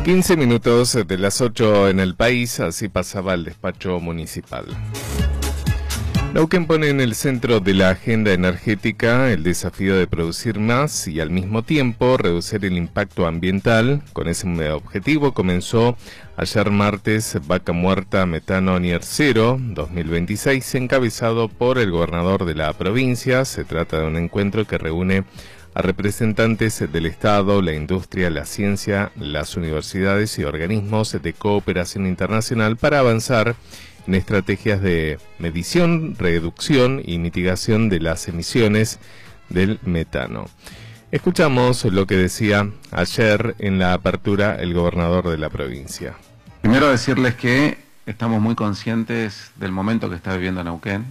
15 minutos de las 8 en el país, así pasaba el despacho municipal. Neuquén pone en el centro de la agenda energética el desafío de producir más y al mismo tiempo reducir el impacto ambiental. Con ese objetivo comenzó ayer martes Vaca Muerta Metano Near Zero 2026, encabezado por el gobernador de la provincia. Se trata de un encuentro que reúne a representantes del Estado, la industria, la ciencia, las universidades y organismos de cooperación internacional para avanzar en estrategias de medición, reducción y mitigación de las emisiones del metano. Escuchamos lo que decía ayer en la apertura el gobernador de la provincia. Primero decirles que estamos muy conscientes del momento que está viviendo Neuquén.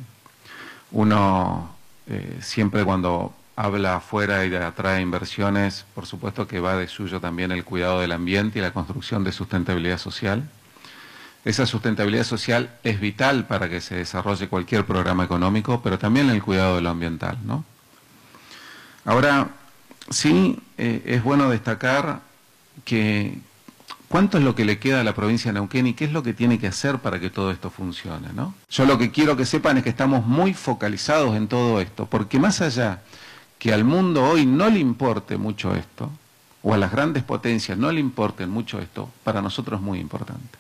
Uno siempre cuando habla afuera y atrae inversiones, por supuesto que va de suyo también el cuidado del ambiente y la construcción de sustentabilidad social. Esa sustentabilidad social es vital para que se desarrolle cualquier programa económico, pero también el cuidado de lo ambiental, ¿no? Ahora, sí, es bueno destacar que cuánto es lo que le queda a la provincia de Neuquén y qué es lo que tiene que hacer para que todo esto funcione, ¿no? Yo lo que quiero que sepan es que estamos muy focalizados en todo esto, porque más allá que al mundo hoy no le importe mucho esto, o a las grandes potencias no le importe mucho esto, para nosotros es muy importante.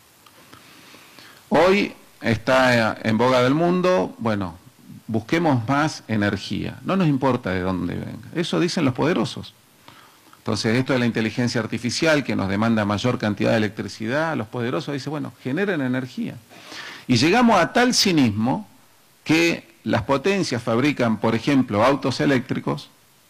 Hoy está en boga del mundo, bueno, busquemos más energía, no nos importa de dónde venga, eso dicen los poderosos. Entonces esto de la inteligencia artificial que nos demanda mayor cantidad de electricidad, los poderosos dicen, bueno, generen energía. Y llegamos a tal cinismo que las potencias fabrican, por ejemplo, autos eléctricos,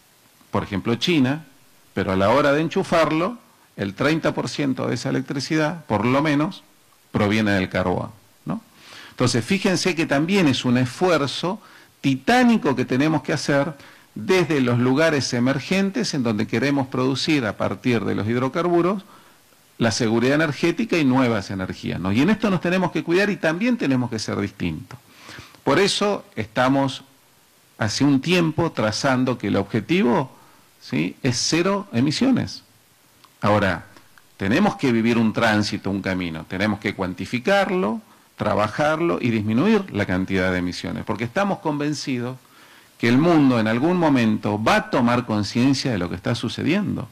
por ejemplo China, pero a la hora de enchufarlo, el 30% de esa electricidad, por lo menos, proviene del carbón, ¿no? Entonces, fíjense que también es un esfuerzo titánico que tenemos que hacer desde los lugares emergentes en donde queremos producir a partir de los hidrocarburos la seguridad energética y nuevas energías, ¿no? Y en esto nos tenemos que cuidar y también tenemos que ser distintos. Por eso estamos hace un tiempo trazando que el objetivo, ¿sí?, es cero emisiones. Ahora, tenemos que vivir un tránsito, un camino, tenemos que cuantificarlo, trabajarlo y disminuir la cantidad de emisiones, porque estamos convencidos que el mundo en algún momento va a tomar conciencia de lo que está sucediendo.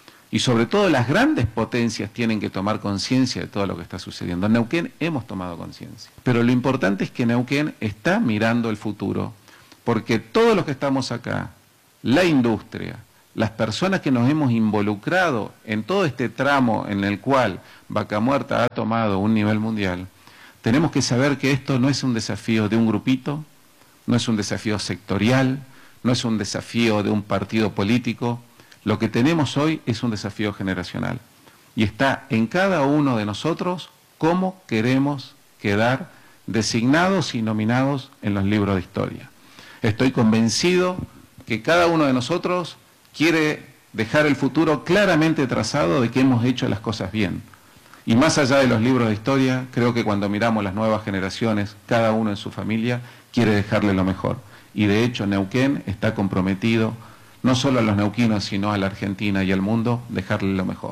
Y sobre todo las grandes potencias tienen que tomar conciencia de todo lo que está sucediendo. En Neuquén hemos tomado conciencia. Pero lo importante es que Neuquén está mirando el futuro, porque todos los que estamos acá, la industria, las personas que nos hemos involucrado en todo este tramo en el cual Vaca Muerta ha tomado un nivel mundial, tenemos que saber que esto no es un desafío de un grupito, no es un desafío sectorial, no es un desafío de un partido político. Lo que tenemos hoy es un desafío generacional y está en cada uno de nosotros cómo queremos quedar designados y nominados en los libros de historia. Estoy convencido que cada uno de nosotros quiere dejar el futuro claramente trazado de que hemos hecho las cosas bien. Y más allá de los libros de historia, creo que cuando miramos las nuevas generaciones, cada uno en su familia quiere dejarle lo mejor. Y de hecho Neuquén está comprometido, no solo a los neuquinos, sino a la Argentina y al mundo, dejarle lo mejor.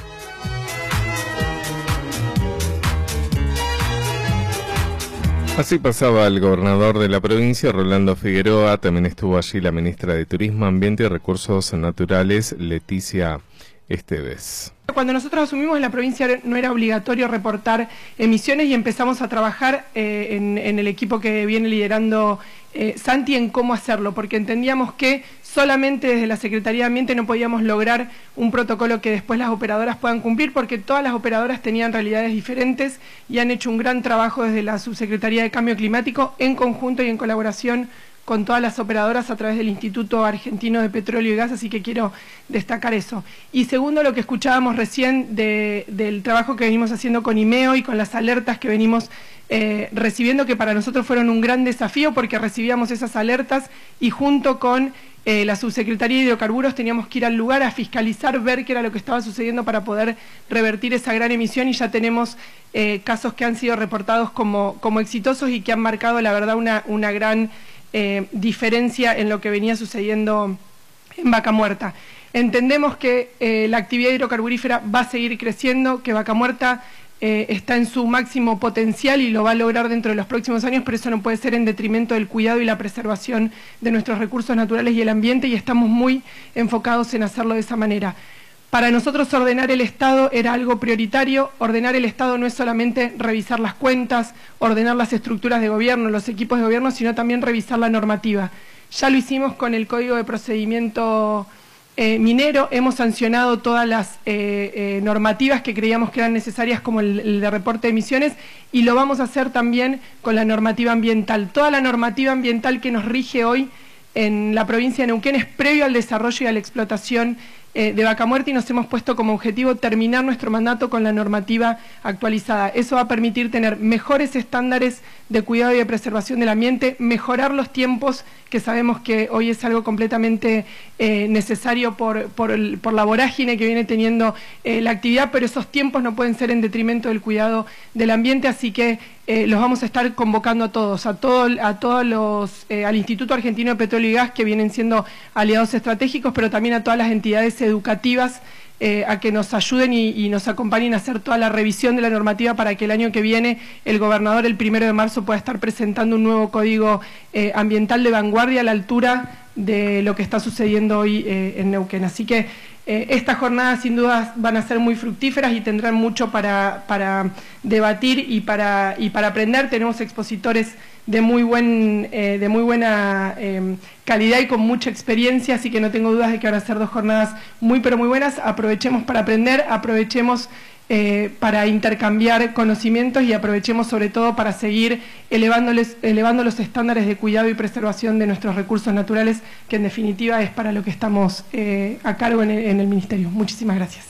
Así pasaba el gobernador de la provincia, Rolando Figueroa. También estuvo allí la ministra de Turismo, Ambiente y Recursos Naturales, Leticia Esteves. Cuando nosotros asumimos en la provincia no era obligatorio reportar emisiones y empezamos a trabajar en el equipo que viene liderando Santi en cómo hacerlo, porque entendíamos que solamente desde la Secretaría de Ambiente no podíamos lograr un protocolo que después las operadoras puedan cumplir, porque todas las operadoras tenían realidades diferentes y han hecho un gran trabajo desde la Subsecretaría de Cambio Climático en conjunto y en colaboración con todas las operadoras a través del Instituto Argentino de Petróleo y Gas, así que quiero destacar eso. Y segundo, lo que escuchábamos recién del trabajo que venimos haciendo con IMEO y con las alertas que venimos recibiendo, que para nosotros fueron un gran desafío porque recibíamos esas alertas y junto con la Subsecretaría de Hidrocarburos teníamos que ir al lugar a fiscalizar, ver qué era lo que estaba sucediendo para poder revertir esa gran emisión, y ya tenemos casos que han sido reportados como exitosos y que han marcado, la verdad, una gran diferencia en lo que venía sucediendo en Vaca Muerta. Entendemos que la actividad hidrocarburífera va a seguir creciendo, que Vaca Muerta está en su máximo potencial y lo va a lograr dentro de los próximos años, pero eso no puede ser en detrimento del cuidado y la preservación de nuestros recursos naturales y el ambiente, y estamos muy enfocados en hacerlo de esa manera. Para nosotros ordenar el Estado era algo prioritario. Ordenar el Estado no es solamente revisar las cuentas, ordenar las estructuras de gobierno, los equipos de gobierno, sino también revisar la normativa. Ya lo hicimos con el Código de Procedimiento minero, hemos sancionado todas las normativas que creíamos que eran necesarias, como el de reporte de emisiones, y lo vamos a hacer también con la normativa ambiental. Toda la normativa ambiental que nos rige hoy en la provincia de Neuquén es previo al desarrollo y a la explotación de Vaca Muerta, y nos hemos puesto como objetivo terminar nuestro mandato con la normativa actualizada. Eso va a permitir tener mejores estándares de cuidado y de preservación del ambiente, mejorar los tiempos, que sabemos que hoy es algo completamente necesario por la vorágine que viene teniendo la actividad, pero esos tiempos no pueden ser en detrimento del cuidado del ambiente, así que los vamos a estar convocando a todos, al Instituto Argentino de Petróleo y Gas, que vienen siendo aliados estratégicos, pero también a todas las entidades educativas, a que nos ayuden y nos acompañen a hacer toda la revisión de la normativa para que el año que viene el gobernador el 1 de marzo pueda estar presentando un nuevo código ambiental de vanguardia a la altura de lo que está sucediendo hoy en Neuquén. Así que estas jornadas sin duda van a ser muy fructíferas y tendrán mucho para debatir y para aprender. Tenemos expositores de muy buena calidad y con mucha experiencia, así que no tengo dudas de que van a ser 2 jornadas muy pero muy buenas. Aprovechemos para aprender, aprovechemos para intercambiar conocimientos y aprovechemos sobre todo para seguir elevando los estándares de cuidado y preservación de nuestros recursos naturales, que en definitiva es para lo que estamos a cargo en el Ministerio. Muchísimas gracias.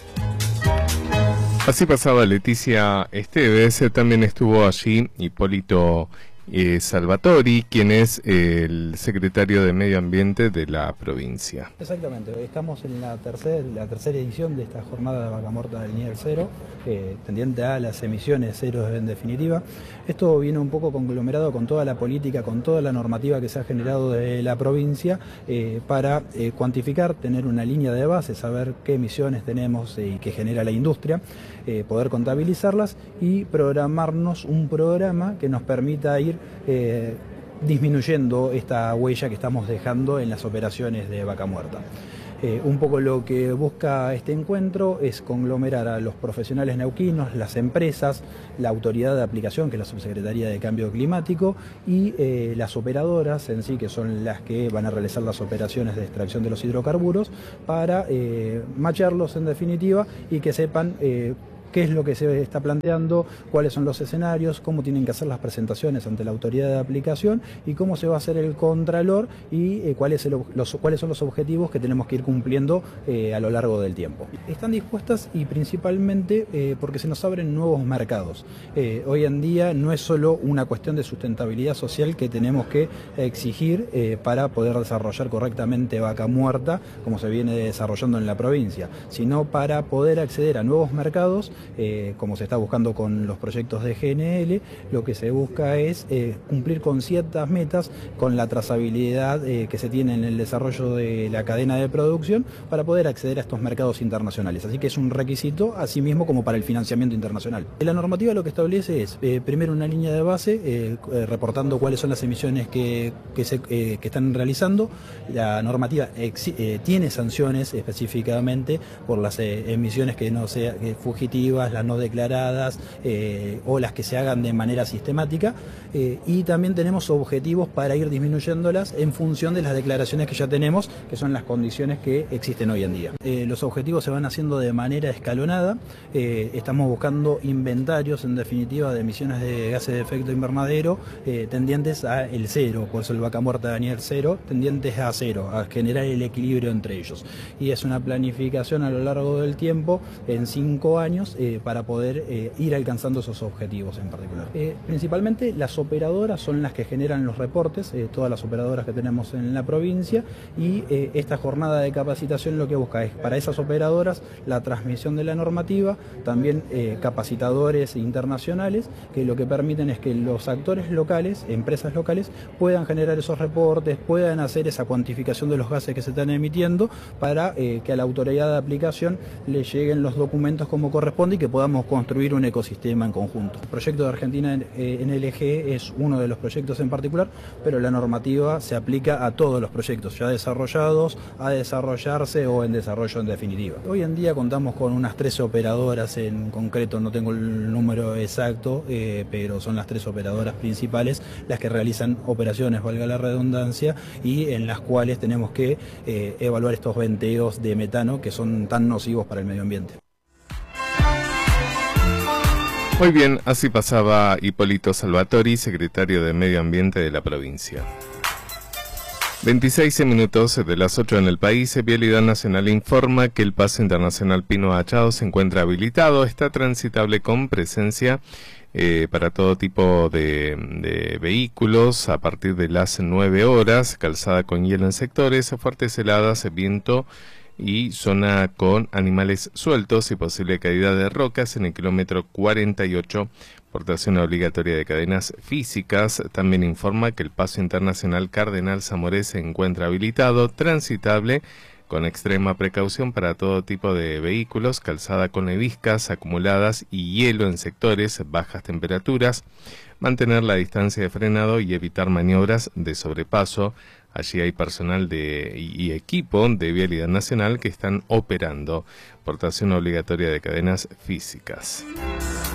Así pasaba Leticia Esteves. También estuvo allí Hipólito Salvatori, quien es el secretario de Medio Ambiente de la provincia. Exactamente, estamos en la tercera edición de esta jornada de Vaca Muerta del nivel cero, tendiente a las emisiones cero en definitiva. Esto viene un poco conglomerado con toda la política, con toda la normativa que se ha generado de la provincia para cuantificar, tener una línea de base, saber qué emisiones tenemos y qué genera la industria, poder contabilizarlas y programarnos un programa que nos permita ir disminuyendo esta huella que estamos dejando en las operaciones de Vaca Muerta. Un poco lo que busca este encuentro es conglomerar a los profesionales neuquinos, las empresas, la autoridad de aplicación, que es la Subsecretaría de Cambio Climático, y las operadoras en sí, que son las que van a realizar las operaciones de extracción de los hidrocarburos, para macharlos en definitiva y que sepan qué es lo que se está planteando, cuáles son los escenarios, cómo tienen que hacer las presentaciones ante la autoridad de aplicación y cómo se va a hacer el contralor y cuáles son los objetivos que tenemos que ir cumpliendo a lo largo del tiempo. Están dispuestas y principalmente porque se nos abren nuevos mercados. Hoy en día no es solo una cuestión de sustentabilidad social que tenemos que exigir para poder desarrollar correctamente Vaca Muerta, como se viene desarrollando en la provincia, sino para poder acceder a nuevos mercados. Como se está buscando con los proyectos de GNL, lo que se busca es cumplir con ciertas metas, con la trazabilidad que se tiene en el desarrollo de la cadena de producción, para poder acceder a estos mercados internacionales. Así que es un requisito, así mismo como para el financiamiento internacional. La normativa lo que establece es, primero, una línea de base, reportando cuáles son las emisiones que están realizando. La normativa tiene sanciones específicamente por las emisiones que no sean fugitivas, las no declaradas o las que se hagan de manera sistemática, y también tenemos objetivos para ir disminuyéndolas en función de las declaraciones que ya tenemos, que son las condiciones que existen hoy en día. Los objetivos se van haciendo de manera escalonada, estamos buscando inventarios en definitiva de emisiones de gases de efecto invernadero tendientes a el cero, por eso el Vaca Muerta de nivel cero, tendientes a cero, a generar el equilibrio entre ellos. Y es una planificación a lo largo del tiempo, en 5 años, para poder ir alcanzando esos objetivos en particular. Principalmente las operadoras son las que generan los reportes, todas las operadoras que tenemos en la provincia, y esta jornada de capacitación lo que busca es para esas operadoras la transmisión de la normativa, también capacitadores internacionales que lo que permiten es que los actores locales, empresas locales, puedan generar esos reportes, puedan hacer esa cuantificación de los gases que se están emitiendo para que a la autoridad de aplicación le lleguen los documentos como corresponde y que podamos construir un ecosistema en conjunto. El proyecto de Argentina NLG es uno de los proyectos en particular, pero la normativa se aplica a todos los proyectos ya desarrollados, a desarrollarse o en desarrollo en definitiva. Hoy en día contamos con unas 13 operadoras en concreto, no tengo el número exacto, pero son las 3 operadoras principales las que realizan operaciones, valga la redundancia, y en las cuales tenemos que evaluar estos venteos de metano que son tan nocivos para el medio ambiente. Muy bien, así pasaba Hipólito Salvatori, secretario de Medio Ambiente de la provincia. 26 minutos de las 8 en el país. Vialidad Nacional informa que el paso internacional Pino Achado se encuentra habilitado, está transitable con presencia para todo tipo de vehículos a partir de las 9 horas, calzada con hielo en sectores, fuertes heladas, viento y zona con animales sueltos y posible caída de rocas en el kilómetro 48. Portación obligatoria de cadenas físicas. También informa que el paso internacional Cardenal Zamoré se encuentra habilitado, transitable con extrema precaución para todo tipo de vehículos, calzada con neviscas acumuladas y hielo en sectores, bajas temperaturas, mantener la distancia de frenado y evitar maniobras de sobrepaso. Allí hay personal y equipo de Vialidad Nacional que están operando. Portación obligatoria de cadenas físicas.